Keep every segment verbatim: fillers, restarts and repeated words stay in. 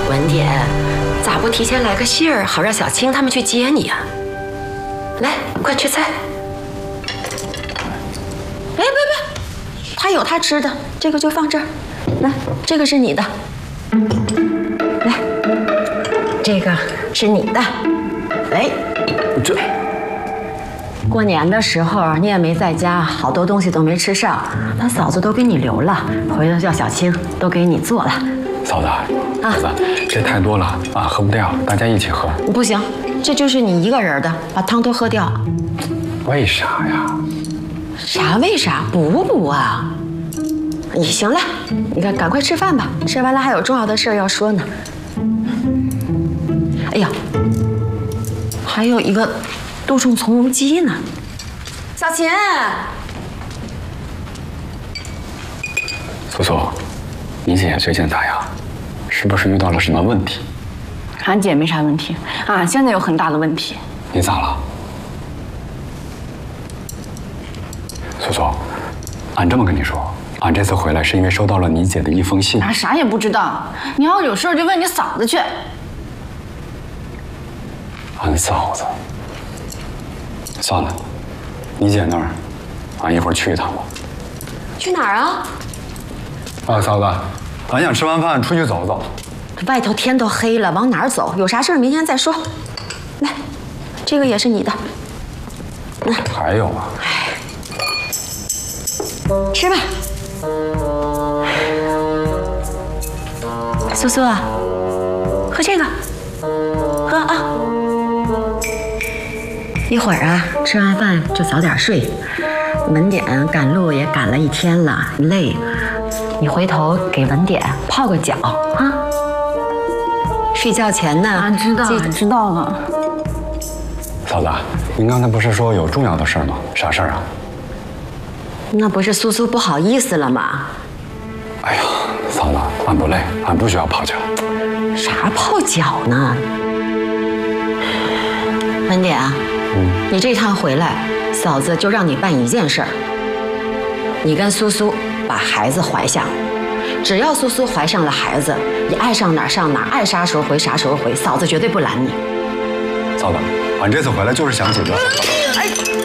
文典，咋不提前来个信儿，好让小青他们去接你呀？来，快吃菜。哎，别别，他有他吃的，这个就放这儿。来，这个是你的。来，这个是你的。来， 这。 过年的时候你也没在家，好多东西都没吃上，他嫂子都给你留了，回头叫小青都给你做了。 嫂子，嫂子，这太多了啊，喝不掉，大家一起喝。 不行，这就是你一个人的，把汤都喝掉。 为啥呀？ 啥为啥？补不补啊？你行了，你看，赶快吃饭吧，吃完了还有重要的事要说呢。哎呀，还有一个。 杜仲从容鸡呢，小秦， 苏苏，你姐最近咋样？是不是遇到了什么问题？ 俺姐没啥问题，俺现在有很大的问题。 你咋了？苏苏，俺这么跟你说，俺这次回来是因为收到了你姐的一封信。 俺啥也不知道，你要有事就问你嫂子去。 俺嫂子。 算了，你姐那儿，俺一会儿去一趟吧。 去哪儿啊？ 啊，嫂子，俺想吃完饭出去走走。 外头天都黑了，往哪儿走？有啥事儿明天再说。来，这个也是你的。来， 还有啊。 吃吧。苏苏啊，喝这个，喝啊。 一会儿啊，吃完饭就早点睡。文典赶路也赶了一天了，累。你回头给文典泡个脚啊。睡觉前呢， 俺知道，俺知道了。 嫂子，您刚才不是说有重要的事儿吗？啥事儿啊？ 那不是苏苏不好意思了吗？ 哎呀，嫂子，俺不累，俺不需要泡脚。 啥泡脚呢？文典啊。 嗯，你这趟回来，嫂子就让你办一件事儿。你跟苏苏把孩子怀下，只要苏苏怀上了孩子，你爱上哪儿上哪儿，爱啥时候回啥时候回，嫂子绝对不拦你。 嫂子，俺这次回来就是想解决。 哎，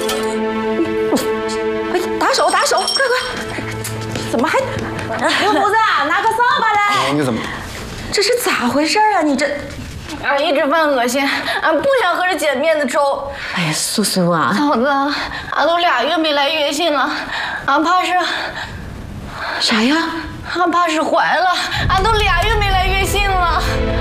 哎，打手打手，快快！怎么还？刘胡子，拿个扫把来！ 你怎么？ 这是咋回事啊？你这…… 俺一直犯恶心，俺不想喝这碱面的粥。 哎呀，苏苏啊， 嫂子，俺都俩月没来月经了，俺怕是啥呀？ 俺怕是怀了，俺都俩月没来月经了。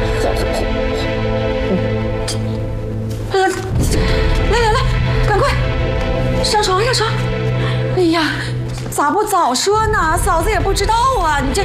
来来来来，赶快上床上床！哎呀，咋不早说呢？嫂子也不知道啊，你这，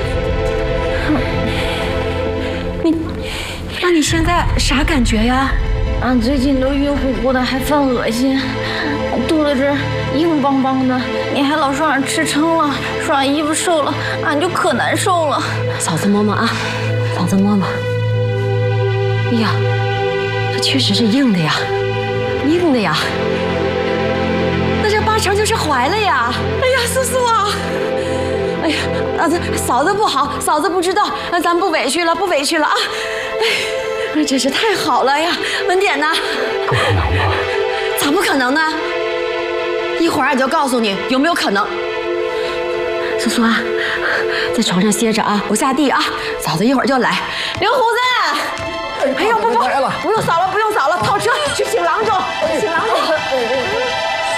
你。 那你现在啥感觉呀？ 俺最近都晕乎乎的，还犯恶心，肚子这硬邦邦的。你还老说俺吃撑了，说俺衣服瘦了，俺就可难受了。 嫂子摸摸啊，嫂子摸摸。哎呀，这确实是硬的呀，硬的呀。那这八成就是怀了呀！哎呀，苏苏啊！哎呀，啊，这嫂子不好，嫂子不知道，那咱不委屈了，不委屈了啊！哎，真是太好了呀！文典呢？ 不可能吧？ 咋不可能呢？一会儿俺就告诉你有没有可能。苏苏啊，在床上歇着啊，不下地啊，嫂子一会儿就来。刘胡子，哎呦，不不，不用扫了，不用扫了，套车去请郎中，请郎。